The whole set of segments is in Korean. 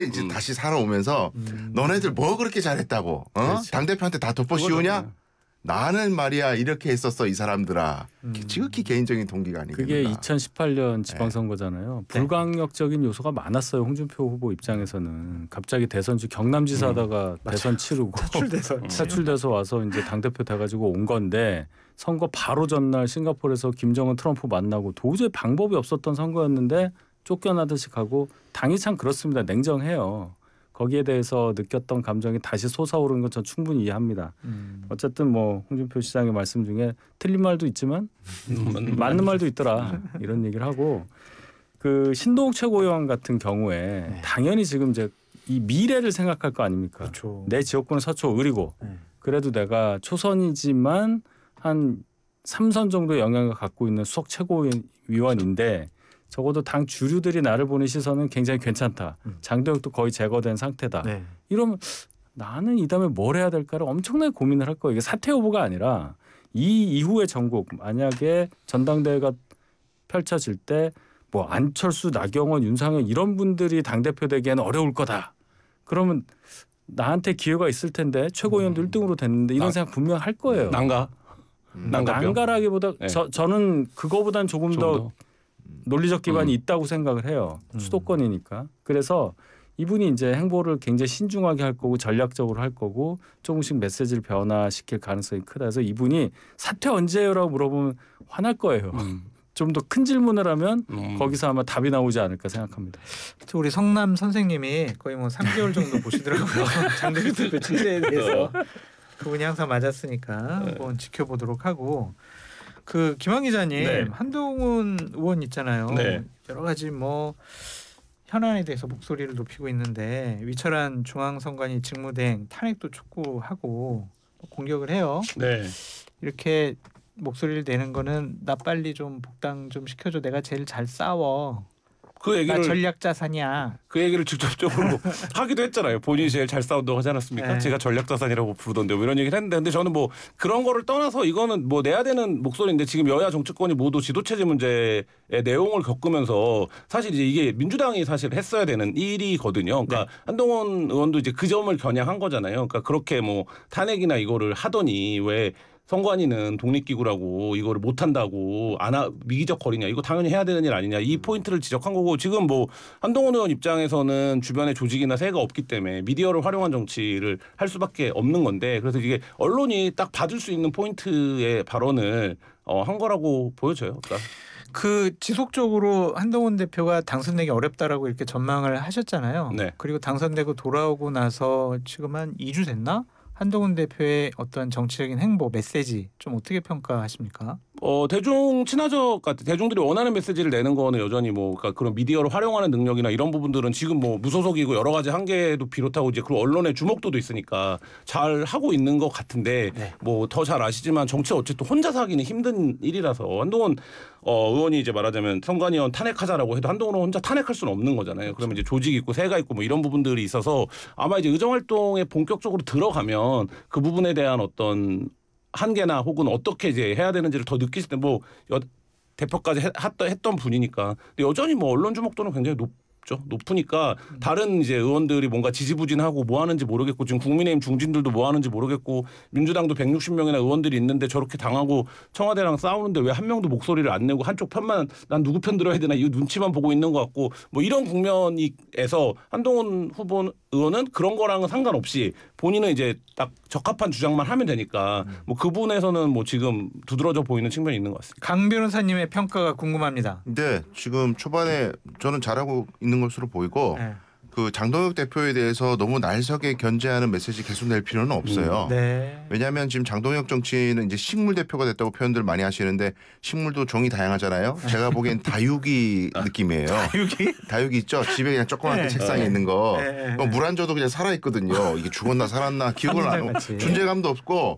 이제 다시 살아오면서 너네들 뭐 그렇게 잘했다고 당대표한테 다 덮어씌우냐? 나는 말이야 이렇게 했었어 이 사람들아. 지극히 개인적인 동기가 아니겠나. 그게 2018년 지방선거잖아요. 불강력적인 요소가 많았어요. 홍준표 후보 입장에서는 갑자기 대선주 경남지사 하다가 대선 치르고 차출돼서 와서 이제 당대표 돼가지고 온 건데 선거 바로 전날 싱가포르에서 김정은 트럼프 만나고 도저히 방법이 없었던 선거였는데 쫓겨나듯이 가고 당이 참 그렇습니다. 냉정해요. 거기에 대해서 느꼈던 감정이 다시 솟아오르는 건 전 충분히 이해합니다. 어쨌든 뭐 홍준표 시장의 말씀 중에 틀린 말도 있지만 맞는 말도 있더라 이런 얘기를 하고 그 신동욱 최고위원 같은 경우에 당연히 지금 이제 이 미래를 생각할 거 아닙니까? 그렇죠. 내 지역구는 서초 을이고 그래도 내가 초선이지만 한 3선 정도 영향을 갖고 있는 수석 최고위원인데 적어도 당 주류들이 나를 보는 시선은 굉장히 괜찮다. 장도혁도 거의 제거된 상태다. 네. 이러면 나는 이 다음에 뭘 해야 될까를 엄청나게 고민을 할 거예요. 이게 사퇴 후보가 아니라 이 이후의 전국 만약에 전당대회가 펼쳐질 때 뭐 안철수, 나경원, 윤상현 이런 분들이 당대표 되기에는 어려울 거다. 그러면 나한테 기회가 있을 텐데 최고위원도 1등으로 됐는데 이런 생각 분명 할 거예요. 난가라기보다 네. 저는 그거보단 조금 더 논리적 기반이 있다고 생각을 해요. 수도권이니까. 그래서 이분이 이제 행보를 굉장히 신중하게 할 거고 전략적으로 할 거고 조금씩 메시지를 변화시킬 가능성이 크다. 그래서 이분이 사퇴 언제요라고 물어보면 화날 거예요. 좀 더 큰 질문을 하면 거기서 아마 답이 나오지 않을까 생각합니다. 우리 성남 선생님이 거의 뭐 3개월 정도 보시더라고요. 장대표 체제에 대해서. 그분이 항상 맞았으니까 한번 지켜보도록 하고 그 김한 기자님 한동훈 의원 있잖아요. 여러 가지 뭐 현안에 대해서 목소리를 높이고 있는데 위철한 중앙선관위 직무대행 탄핵도 촉구하고 공격을 해요. 이렇게 목소리를 내는 거는 나 빨리 좀 복당 좀 시켜줘. 내가 제일 잘 싸워. 그 얘기를 나 전략자산이야. 그 얘기를 직접적으로 하기도 했잖아요. 본인이 제일 잘 싸운다고 하지 않았습니까? 제가 전략자산이라고 부르던데 뭐 이런 얘기를 했는데 근데 저는 뭐 그런 거를 떠나서 이거는 뭐 내야 되는 목소리인데 지금 여야 정치권이 모두 지도체제 문제의 내용을 겪으면서 사실 이제 이게 민주당이 사실 했어야 되는 일이거든요. 그러니까 한동훈 의원도 이제 그 점을 겨냥한 거잖아요. 그러니까 그렇게 뭐 탄핵이나 이거를 하더니 왜 선관위는 독립기구라고 이거를 못한다고 미기적거리냐 이거 당연히 해야 되는 일 아니냐 이 포인트를 지적한 거고 지금 뭐 한동훈 의원 입장에서는 주변에 조직이나 세가 없기 때문에 미디어를 활용한 정치를 할 수밖에 없는 건데 그래서 이게 언론이 딱 받을 수 있는 포인트의 발언을 한 거라고 보여져요. 그러니까. 그 지속적으로 한동훈 대표가 당선되기 어렵다라고 이렇게 전망을 하셨잖아요. 그리고 당선되고 돌아오고 나서 지금 한 2주 됐나? 한동훈 대표의 어떤 정치적인 행보, 메시지 좀 어떻게 평가하십니까? 대중 친화적 같은 대중들이 원하는 메시지를 내는 거는 여전히 뭐 그러니까 그런 미디어를 활용하는 능력이나 이런 부분들은 지금 뭐 무소속이고 여러 가지 한계도 비롯하고 이제 그리고 언론의 주목도도 있으니까 잘 하고 있는 것 같은데 뭐 더 잘 아시지만 정치 어쨌든 혼자서 하기는 힘든 일이라서 한동훈 의원이 이제 말하자면 선관위원 탄핵하자라고 해도 한동훈 의원 혼자 탄핵할 수는 없는 거잖아요. 그러면 이제 조직이 있고 세가 있고 뭐 이런 부분들이 있어서 아마 이제 의정 활동에 본격적으로 들어가면 그 부분에 대한 어떤 한계나 혹은 어떻게 이제 해야 되는지를 더 느끼실 때 뭐 대표까지 했던 분이니까 근데 여전히 뭐 언론 주목도는 굉장히 높으니까 다른 이제 의원들이 뭔가 지지부진하고 뭐 하는지 모르겠고 지금 국민의힘 중진들도 뭐 하는지 모르겠고 민주당도 160명이나 의원들이 있는데 저렇게 당하고 청와대랑 싸우는데 왜 한 명도 목소리를 안 내고 한쪽 편만 난 누구 편 들어야 되나 이 눈치만 보고 있는 것 같고 뭐 이런 국면에서 한동훈 후보 의원은 그런 거랑은 상관없이 본인은 이제 딱 적합한 주장만 하면 되니까 뭐 그 부분에서는 뭐 지금 두드러져 보이는 측면이 있는 것 같습니다. 강 변호사님의 평가가 궁금합니다. 네, 지금 초반에 저는 잘하고 있는 것으로 보이고 그 장동혁 대표에 대해서 너무 날석에 견제하는 메시지 계속 낼 필요는 없어요. 왜냐하면 지금 장동혁 정치는 이제 식물 대표가 됐다고 표현들 많이 하시는데 식물도 종이 다양하잖아요. 제가 보기엔 다육이 느낌이에요. 다육이 있죠. 집에 그냥 조그맣게 책상에 있는 거. 물 안 줘도 그냥 살아 있거든요. 이게 죽었나 살았나 기억을 안 하고 존재감도 없고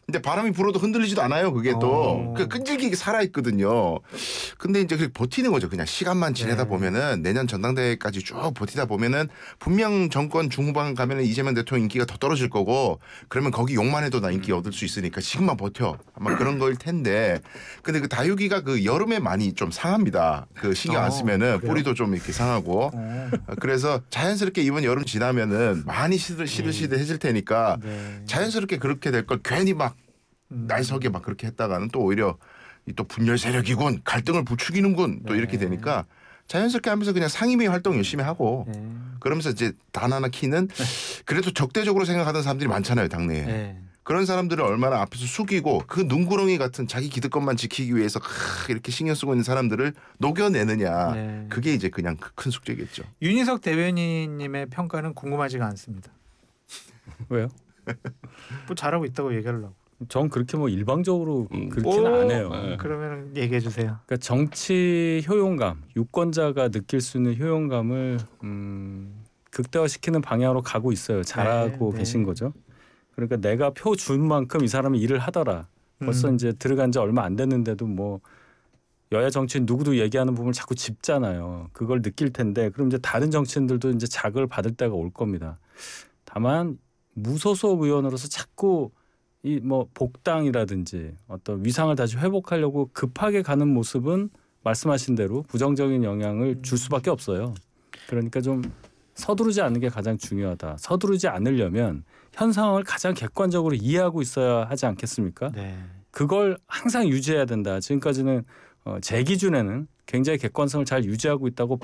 근데 바람이 불어도 흔들리지도 않아요. 그게 또 끈질기게 살아 있거든요. 근데 이제 그렇게 버티는 거죠. 그냥 시간만 지내다 보면은 내년 전당대회까지 쭉 버티다 보면은 분명 정권 중후반 가면은 이재명 대통령 인기가 더 떨어질 거고 그러면 거기 욕만 해도 나 인기 얻을 수 있으니까 지금만 버텨. 아마 그런 거일 텐데. 근데 그 다육이가 그 여름에 많이 좀 상합니다. 그 신경 안 쓰면은 그래요? 뿌리도 좀 이렇게 상하고. 그래서 자연스럽게 이번 여름 지나면은 많이 시들시들해질 테니까 자연스럽게 그렇게 될 걸 괜히 막 날석에 막 그렇게 했다가는 또 오히려 또 분열 세력이군 갈등을 부추기는군 또 이렇게 되니까 자연스럽게 하면서 그냥 상임위 활동 열심히 하고 그러면서 이제 단 하나 키는 그래도 적대적으로 생각하던 사람들이 많잖아요 당내에. 그런 사람들을 얼마나 앞에서 숙이고 그 눈구렁이 같은 자기 기득권만 지키기 위해서 이렇게 신경 쓰고 있는 사람들을 녹여내느냐. 그게 이제 그냥 큰 숙제겠죠. 윤희석 대변인님의 평가는 궁금하지가 않습니다. 왜요? 뭐 잘하고 있다고 얘기하려고. 전 그렇게 뭐 일방적으로 그렇게는 안 해요. 그러면 얘기해 주세요. 그러니까 정치 효용감, 유권자가 느낄 수 있는 효용감을 극대화시키는 방향으로 가고 있어요. 잘하고 계신 거죠. 그러니까 내가 표 준 만큼 이 사람이 일을 하더라. 벌써 이제 들어간 지 얼마 안 됐는데도 뭐 여야 정치인 누구도 얘기하는 부분을 자꾸 짚잖아요. 그걸 느낄 텐데 그럼 이제 다른 정치인들도 이제 자극을 받을 때가 올 겁니다. 다만 무소속 의원으로서 자꾸 이 뭐 복당이라든지 어떤 위상을 다시 회복하려고 급하게 가는 모습은 말씀하신 대로 부정적인 영향을 줄 수밖에 없어요. 그러니까 좀 서두르지 않는 게 가장 중요하다. 서두르지 않으려면 현 상황을 가장 객관적으로 이해하고 있어야 하지 않겠습니까? 그걸 항상 유지해야 된다. 지금까지는 제 기준에는 굉장히 객관성을 잘 유지하고 있다고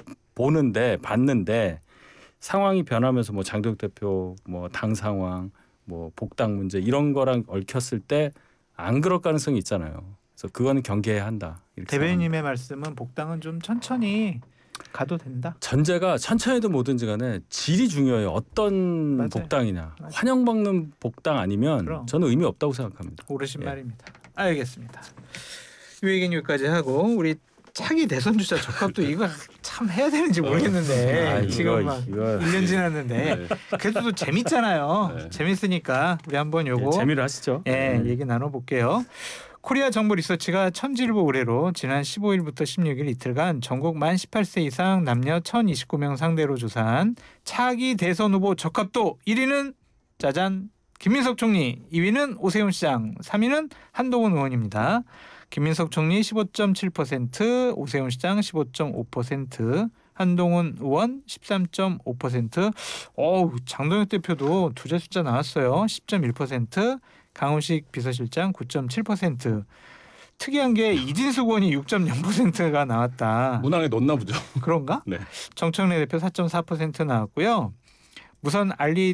봤는데 상황이 변하면서 뭐 장동혁 대표 뭐 당 상황 뭐 복당 문제 이런 거랑 얽혔을 때 안 그럴 가능성이 있잖아요. 그래서 그거는 경계해야 한다. 대변인님의 말씀은 복당은 좀 천천히 가도 된다. 전제가 천천히든 뭐든지 간에 질이 중요해요. 어떤 맞아요. 복당이냐. 맞아요. 환영받는 복당 아니면 그럼. 저는 의미 없다고 생각합니다. 옳으신 말입니다. 알겠습니다. 이 얘기는 여기까지 하고 우리 차기 대선 주자 적합도 이거 참 해야 되는지 모르겠는데 지금 막 1년 지났는데 그래도 또 재밌잖아요. 재밌으니까 우리 한번 요거 재미를 하시죠. 얘기 나눠볼게요. 코리아 정보 리서치가 천지일보 의뢰로 지난 15일부터 16일 이틀간 전국 만 18세 이상 남녀 1,029명 상대로 조사한 차기 대선 후보 적합도 1위는 짜잔 김민석 총리, 2위는 오세훈 시장, 3위는 한동훈 의원입니다. 김민석 총리 15.7%, 오세훈 시장 15.5%, 한동훈 의원 13.5%. 장동혁 대표도 두 자리 숫자 나왔어요. 10.1%, 강훈식 비서실장 9.7%. 특이한 게 이진숙 의원이 6.0%가 나왔다. 문항에 넣었나 보죠. 그런가? 네. 정청래 대표 4.4% 나왔고요. 무선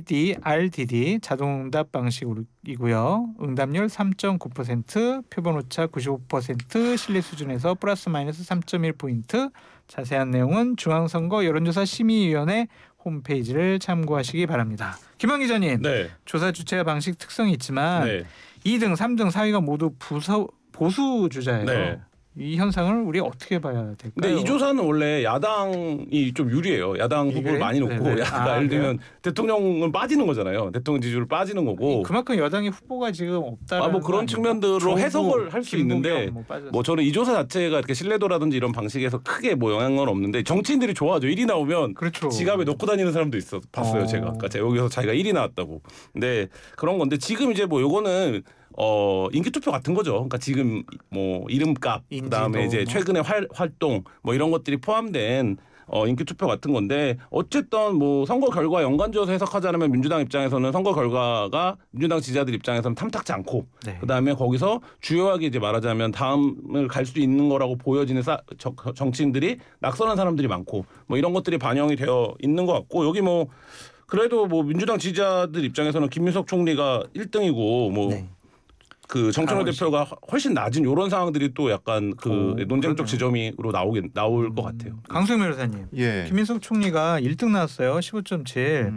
RDD 자동응답 방식이고요. 응답률 3.9%, 표본 오차 95%, 신뢰 수준에서 플러스 마이너스 3.1포인트. 자세한 내용은 중앙선거 여론조사 심의위원회 홈페이지를 참고하시기 바랍니다. 김한 기자님, 조사 주체 방식 특성이 있지만 2등, 3등, 4위가 모두 보수 주자예요. 이 현상을 우리 어떻게 봐야 될까요? 근데 이 조사는 원래 야당이 좀 유리해요. 야당 후보를 그래? 많이 놓고 예를 들면 대통령은 빠지는 거잖아요. 대통령 지지율 빠지는 거고. 그만큼 여당의 후보가 지금 없다는 뭐 그런 측면들로 해석을 할 수 있는데 뭐 저는 이 조사 자체가 이렇게 신뢰도라든지 이런 방식에서 크게 뭐 영향은 없는데 정치인들이 좋아하죠. 1위 나오면 지갑에 넣고 다니는 사람도 봤어요. 제가. 그러니까 여기서 자기가 1위 나왔다고. 근데 그런 건데 지금 이제 뭐 요거는 인기 투표 같은 거죠. 그러니까 지금 뭐 이름값 그다음에 이제 최근의 활동 뭐 이런 것들이 포함된 인기 투표 같은 건데 어쨌든 뭐 선거 결과 연관지어서 해석하자면 민주당 입장에서는 선거 결과가 민주당 지지자들 입장에서는 탐탁지 않고 그다음에 거기서 주요하게 이제 말하자면 다음을 갈 수 있는 거라고 보여지는 정치인들이 낙선한 사람들이 많고 뭐 이런 것들이 반영이 되어 있는 것 같고 여기 뭐 그래도 뭐 민주당 지지자들 입장에서는 김민석 총리가 1등이고 뭐 그 정청래 대표가 훨씬 낮은 이런 상황들이 또 약간 그 논쟁적 지점으로 나올 것 같아요. 강수영 변호사님, 김민석 총리가 1등 나왔어요. 15.7.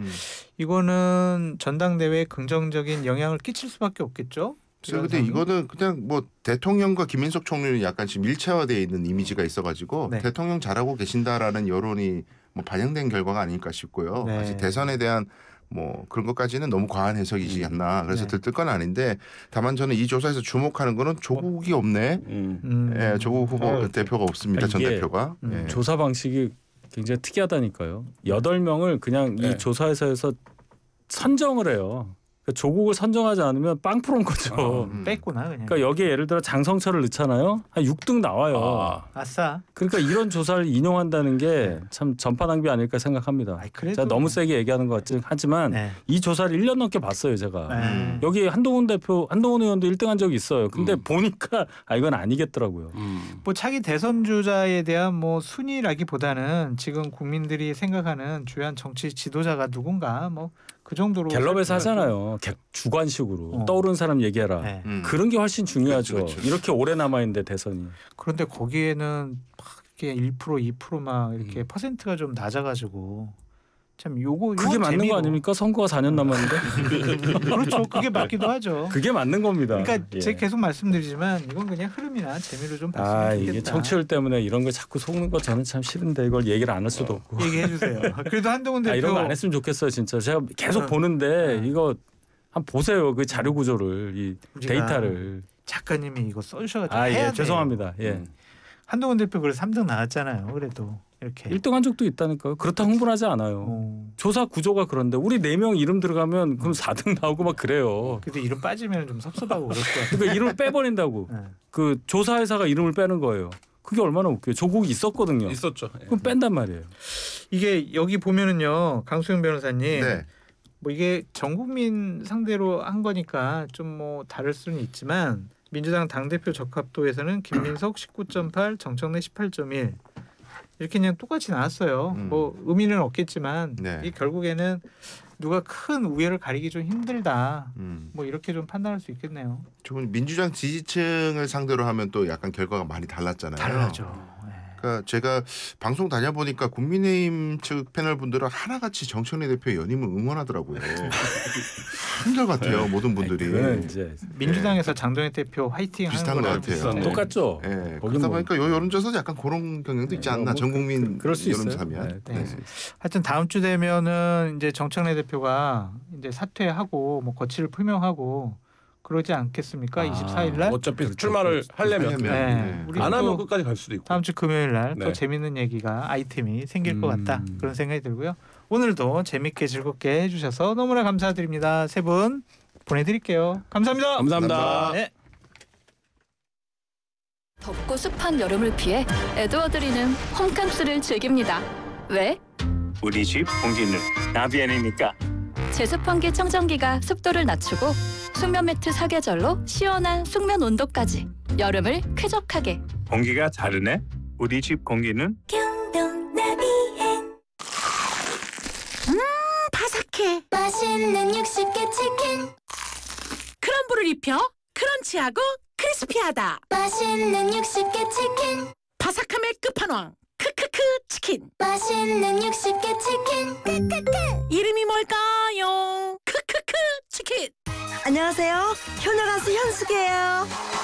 이거는 전당대회에 긍정적인 영향을 끼칠 수밖에 없겠죠. 근데 이거는 그냥 뭐 대통령과 김민석 총리는 약간 지금 일체화되어 있는 이미지가 있어가지고 대통령 잘하고 계신다라는 여론이 뭐 반영된 결과가 아닐까 싶고요. 사실 대선에 대한 뭐 그런 것까지는 너무 과한 해석이지 않나. 그래서 들뜰 건 아닌데 다만 저는 이 조사에서 주목하는 거는 조국이 없네. 예, 조국 후보 대표가 없습니다. 전 대표가. 예. 조사 방식이 굉장히 특이하다니까요. 8명을 그냥 이 조사에서 선정을 해요. 조국을 선정하지 않으면 빵 프로인 거죠. 뺐구나 그냥. 그러니까 여기에 예를 들어 장성철을 넣잖아요. 한 6등 나와요. 아싸. 그러니까 이런 조사를 인용한다는 게 참 전파 낭비 아닐까 생각합니다. 제가 너무 세게 얘기하는 것 같긴 하지만 이 조사를 1년 넘게 봤어요, 제가. 여기 한동훈 의원도 1등한 적이 있어요. 근데 보니까 이건 아니겠더라고요. 뭐 차기 대선 주자에 대한 뭐 순위라기보다는 지금 국민들이 생각하는 주요한 정치 지도자가 누군가 뭐 그 정도로 갤럽에서 하잖아요. 주관식으로 떠오르는 사람 얘기해라. 그런 게 훨씬 중요하죠. 그렇죠. 이렇게 오래 남아 있는데 대선이. 그런데 거기에는 막 이렇게 1% 2% 막 이렇게 퍼센트가 좀 낮아가지고 참 요거 그게 맞는 재미로. 거 아닙니까? 선거가 4년 남았는데. 그렇죠. 그게 맞기도 하죠. 그게 맞는 겁니다. 그러니까 제가 계속 말씀드리지만 이건 그냥 흐름이나 재미로 좀 봤으면 좋겠다. 이게 청취율 때문에 이런 거 자꾸 속는 거 저는 참 싫은데 이걸 얘기를 안 할 수도 없고. 얘기해 주세요. 그래도 한동훈 대표 이런 거 안 했으면 좋겠어요, 진짜. 제가 계속 보는데 이거 한번 보세요. 그 자료 구조를, 이 데이터를. 작가님이 이거 써주셔가지고 해야 돼요. 죄송합니다. 예. 한동훈 대표 그래서 3등 나왔잖아요. 그래도 이렇게 1등 한 적도 있다니까요. 그렇다고 흥분하지 않아요. 조사 구조가 그런데 우리 4명 이름 들어가면 그럼 4등 나오고 막 그래요. 근데 이름 빠지면 좀 섭섭하고 그럴 것 같아요. 그러니까 이름을 빼버린다고. 그 조사회사가 이름을 빼는 거예요. 그게 얼마나 웃겨요. 조국이 있었거든요. 있었죠. 그럼 뺀단 말이에요. 이게 여기 보면은요, 강수영 변호사님, 네. 뭐 이게 전 국민 상대로 한 거니까 좀 뭐 다를 수는 있지만 민주당 당대표 적합도에서는 김민석 19.8, 정청래 18.1 이렇게 그냥 똑같이 나왔어요. 뭐 의미는 없겠지만 이 결국에는 누가 큰 우열을 가리기 좀 힘들다. 뭐 이렇게 좀 판단할 수 있겠네요. 조금 민주당 지지층을 상대로 하면 또 약간 결과가 많이 달랐잖아요. 달라죠. 그러니까 제가 방송 다녀보니까 국민의힘 측 패널 분들은 하나같이 정청래 대표 연임을 응원하더라고요. 한결같아요, 모든 분들이. 이제 민주당에서 장동혁 대표 화이팅 비슷한 하는 것 거랑 같아요. 똑같죠. 예, 그러다 보니까 요 여론조사도 약간 그런 경향도 있지 않나. 전 국민 그럴 수 있어요. 여론조사면. 네. 하여튼 다음 주 되면은 이제 정청래 대표가 이제 사퇴하고 뭐 거취를 표명하고 그러지 않겠습니까? 24일 날. 어차피 출마를 하려면 네. 우리 안 또 하면 끝까지 갈 수도 있고. 다음 주 금요일 날 또 네. 재밌는 얘기가 아이템이 생길 것 같다. 그런 생각이 들고요. 오늘도 재밌게 즐겁게 해주셔서 너무나 감사드립니다. 세 분 보내드릴게요. 감사합니다. 감사합니다. 네. 덥고 습한 여름을 피해 에드워드리는 홈캉스를 즐깁니다. 왜? 우리 집 공기는 나비아니니까. 제습 환기 청정기가 습도를 낮추고 숙면 매트 사계절로 시원한 숙면 온도까지 여름을 쾌적하게. 공기가 다르네. 우리 집 공기는 바삭해. 맛있는 60개 치킨. 크럼블을 입혀 크런치하고 크리스피하다. 맛있는 60개 치킨. 바삭함의 끝판왕 크크크 치킨. 맛있는 60개 치킨. 크크크. 이름이 뭘까요? 크크크 치킨. 안녕하세요. 효녀 가수 현숙이에요.